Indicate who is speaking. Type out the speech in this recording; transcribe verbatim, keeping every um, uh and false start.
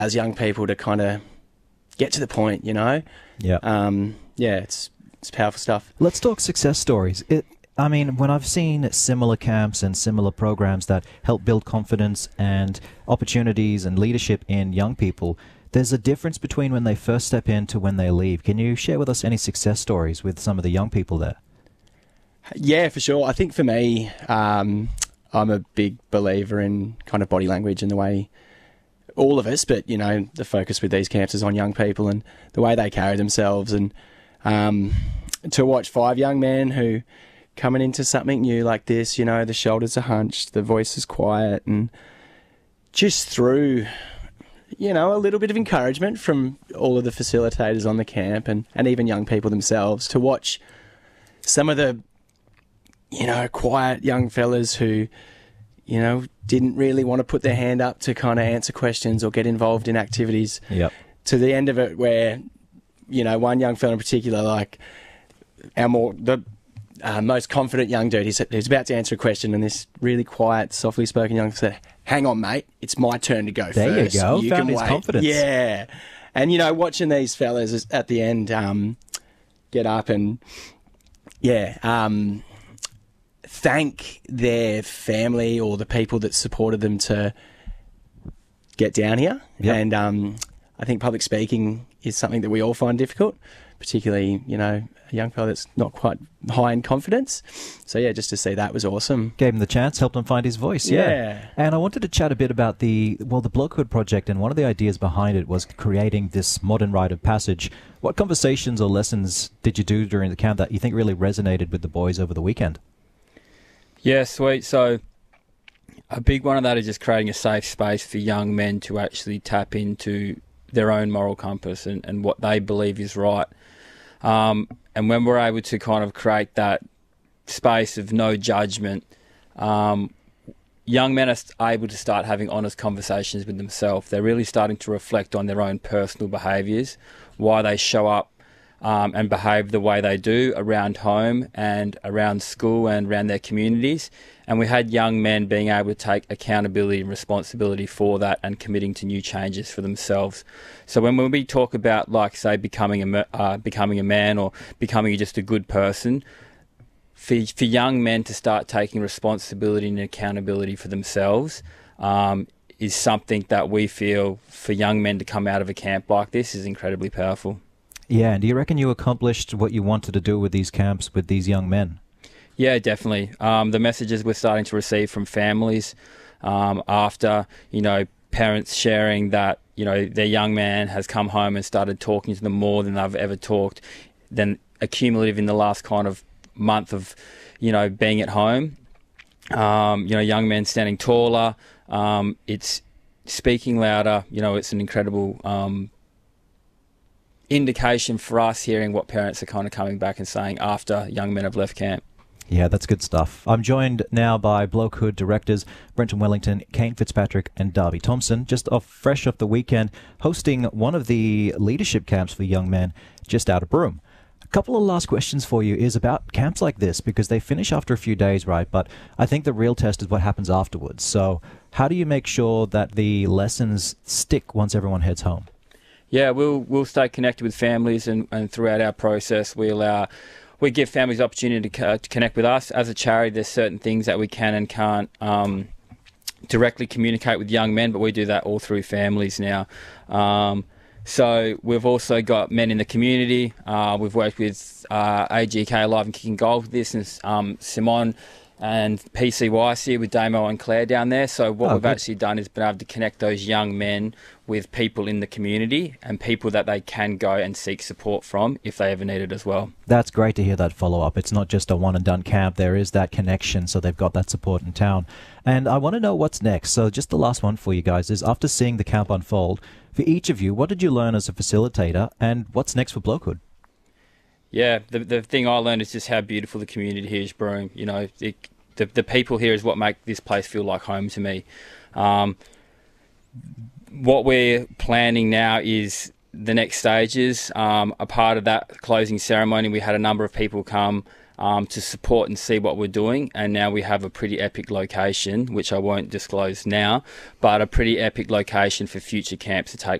Speaker 1: as young people to kind of get to the point, you know?
Speaker 2: Yeah.
Speaker 1: Um, yeah, it's it's powerful stuff.
Speaker 2: Let's talk success stories. It, I mean, when I've seen similar camps and similar programs that help build confidence and opportunities and leadership in young people, there's a difference between when they first step in to when they leave. Can you share with us any success stories with some of the young people there?
Speaker 1: Yeah, for sure. I think for me, um, I'm a big believer in kind of body language and the way all of us, but, you know, the focus with these camps is on young people and the way they carry themselves. And um, to watch five young men who coming into something new like this, you know, the shoulders are hunched, the voice is quiet, and just through, you know, a little bit of encouragement from all of the facilitators on the camp and, and even young people themselves, to watch some of the, you know, quiet young fellas who, you know, didn't really want to put their hand up to kind of answer questions or get involved in activities.
Speaker 2: Yep.
Speaker 1: To the end of it where, you know, one young fella in particular, like our more, the uh, most confident young dude, he's, he's about to answer a question, and this really quiet, softly spoken young fella said, "Hang on, mate, it's my turn to go
Speaker 2: there
Speaker 1: first.
Speaker 2: There you go,
Speaker 1: you
Speaker 2: found
Speaker 1: can
Speaker 2: his
Speaker 1: wait."
Speaker 2: confidence.
Speaker 1: Yeah. And, you know, watching these fellas at the end um, get up and, yeah, um, thank their family or the people that supported them to get down here.
Speaker 2: Yep.
Speaker 1: And um, I think public speaking is something that we all find difficult, particularly, you know, a young fellow that's not quite high in confidence. So, yeah, just to see that was awesome.
Speaker 2: Gave him the chance, helped him find his voice. Yeah.
Speaker 1: Yeah.
Speaker 2: And I wanted to chat a bit about the, well, the Blokehood Project, and one of the ideas behind it was creating this modern rite of passage. What conversations or lessons did you do during the camp that you think really resonated with the boys over the weekend?
Speaker 3: Yeah, sweet. So a big one of that is just creating a safe space for young men to actually tap into their own moral compass and, and what they believe is right. Um, and when we're able to kind of create that space of no judgment, um, young men are able to start having honest conversations with themselves. They're really starting to reflect on their own personal behaviours, why they show up Um, and behave the way they do around home and around school and around their communities. And we had young men being able to take accountability and responsibility for that and committing to new changes for themselves. So when we talk about, like, say, becoming a, uh, becoming a man or becoming just a good person, for, for young men to start taking responsibility and accountability for themselves um, is something that we feel for young men to come out of a camp like this is incredibly powerful.
Speaker 2: Yeah, and do you reckon you accomplished what you wanted to do with these camps with these young men?
Speaker 3: Yeah, definitely. Um, the messages we're starting to receive from families um, after, you know, parents sharing that, you know, their young man has come home and started talking to them more than they've ever talked, then accumulative in the last kind of month of, you know, being at home. Um, you know, young men standing taller. Um, it's speaking louder. You know, it's an incredible um indication for us hearing what parents are kind of coming back and saying after young men have left camp.
Speaker 2: Yeah, that's good stuff. I'm joined now by Blokehood directors Brenton Wellington, Kane Fitzpatrick and Darby Thompson, just off fresh off the weekend, hosting one of the leadership camps for young men just out of Broome. A couple of last questions for you is about camps like this, because they finish after a few days, right? But I think the real test is what happens afterwards. So how do you make sure that the lessons stick once everyone heads home?
Speaker 3: Yeah, we'll we'll stay connected with families, and, and throughout our process, we allow we give families the opportunity to, uh, to connect with us. As a charity, there's certain things that we can and can't um, directly communicate with young men, but we do that all through families now. Um, so we've also got men in the community. Uh, we've worked with uh, A G K Alive and Kicking Goals with this, and um, Simon and P C Y C with Damo and Claire down there. So what
Speaker 2: oh,
Speaker 3: we've
Speaker 2: good.
Speaker 3: actually done is been able to connect those young men with people in the community and people that they can go and seek support from if they ever need it as well.
Speaker 2: That's great to hear that follow-up. It's not just a one-and-done camp. There is that connection, so they've got that support in town. And I want to know what's next. So just the last one for you guys is, after seeing the camp unfold, for each of you, what did you learn as a facilitator, and what's next for Blokehood?
Speaker 3: Yeah, the the thing I learned is just how beautiful the community here is, Broome. You know, it, the the people here is what make this place feel like home to me. Um, what we're planning now is the next stages. Um, a part of that closing ceremony, we had a number of people come um, to support and see what we're doing. And now we have a pretty epic location, which I won't disclose now, but a pretty epic location for future camps to take